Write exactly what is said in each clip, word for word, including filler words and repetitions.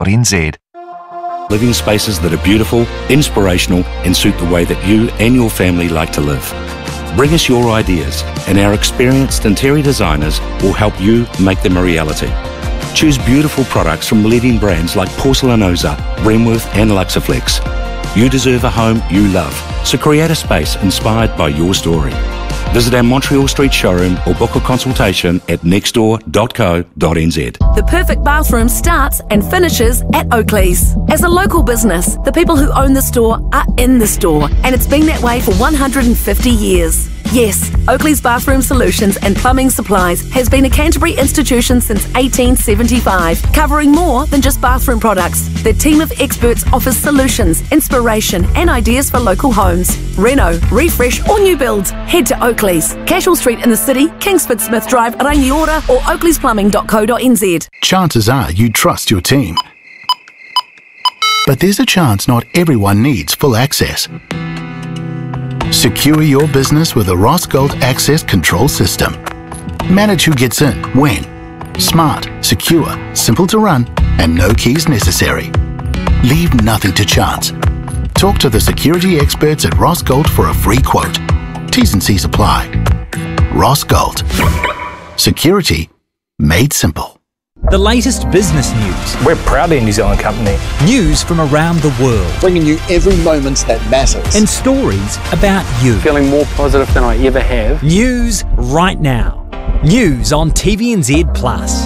N Z. Living spaces that are beautiful, inspirational and suit the way that you and your family like to live. Bring us your ideas and our experienced interior designers will help you make them a reality. Choose beautiful products from leading brands like Porcelanosa, Bremworth and Luxaflex. You deserve a home you love, so create a space inspired by your story. Visit our Montreal Street showroom or book a consultation at nextdoor dot co dot n z. The perfect bathroom starts and finishes at Oakley's. As a local business, the people who own the store are in the store, and it's been that way for one hundred fifty years. Yes, Oakley's Bathroom Solutions and Plumbing Supplies has been a Canterbury institution since eighteen seventy-five, covering more than just bathroom products. Their team of experts offers solutions, inspiration and ideas for local homes. Reno, refresh or new builds. Head to Oakley's, Cashel Street in the city, Kingsford Smith Drive, Rangiora or oakleys plumbing dot co dot n z. Chances are you trust your team. But there's a chance not everyone needs full access. Secure your business with a Ross Gold Access Control System. Manage who gets in, when. Smart, secure, simple to run, and no keys necessary. Leave nothing to chance. Talk to the security experts at Ross Gold for a free quote. T's and C's apply. Ross Gold. Security made simple. The latest business news. We're proudly a New Zealand company. News from around the world. Bringing you every moment that matters. And stories about you. Feeling more positive than I ever have. News right now. News on T V N Z Plus.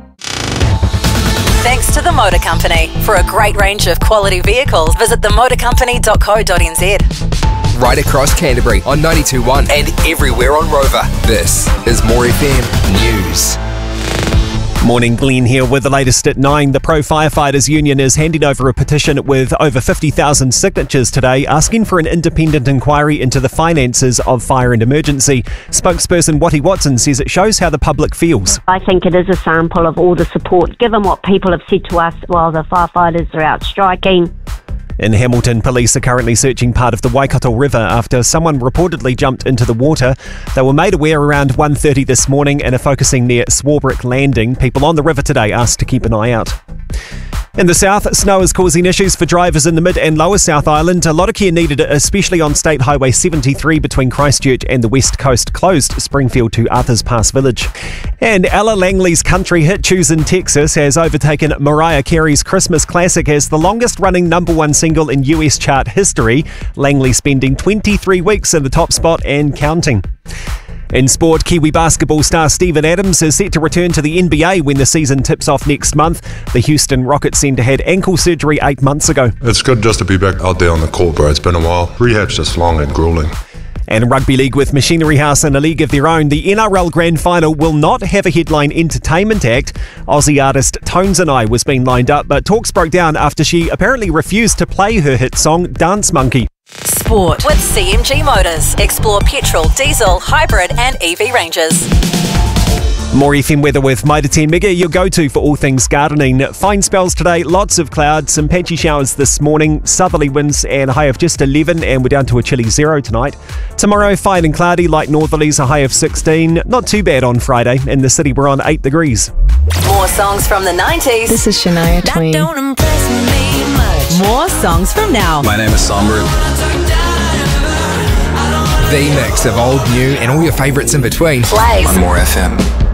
Thanks to the Motor Company. For a great range of quality vehicles, visit the motor company dot co dot n z. Right across Canterbury on ninety-two point one and everywhere on Rover. This is More F M News. Morning, Glenn here with the latest at nine. The Pro Firefighters Union is handing over a petition with over fifty thousand signatures today asking for an independent inquiry into the finances of fire and emergency. Spokesperson Watty Watson says it shows how the public feels. I think it is a sample of all the support given what people have said to us while the firefighters are out striking. In Hamilton, police are currently searching part of the Waikato River after someone reportedly jumped into the water. They were made aware around one thirty this morning and are focusing near Swarbrick Landing. People on the river today asked to keep an eye out. In the south, snow is causing issues for drivers in the mid and lower South Island. A lot of care needed, especially on State Highway seventy-three between Christchurch and the West Coast, closed Springfield to Arthurs Pass Village. And Ella Langley's country hit Choose in Texas has overtaken Mariah Carey's Christmas classic as the longest running number one single in U S chart history. Langley spending twenty-three weeks in the top spot and counting. In sport, Kiwi basketball star Steven Adams is set to return to the N B A when the season tips off next month. The Houston Rockets centre had ankle surgery eight months ago. It's good just to be back out there on the court, bro. It's been a while. Rehab's just long and grueling. And Rugby League with Machinery House in a league of their own, the N R L Grand Final will not have a headline entertainment act. Aussie artist Tones and I was being lined up, but talks broke down after she apparently refused to play her hit song Dance Monkey. Sport with C M G Motors. Explore petrol, diesel, hybrid and E V ranges. More F M weather with Mitre ten Mega, your go-to for all things gardening. Fine spells today, lots of clouds, some patchy showers this morning, southerly winds and a high of just eleven, and we're down to a chilly zero tonight. Tomorrow, fine and cloudy, light northerlies, a high of sixteen. Not too bad on Friday. In the city, we're on eight degrees. More songs from the nineties. This is Shania Twain. That don't impress me much. More songs from now. My name is Sombra. The mix of old, new and all your favourites in between. Plays on More F M.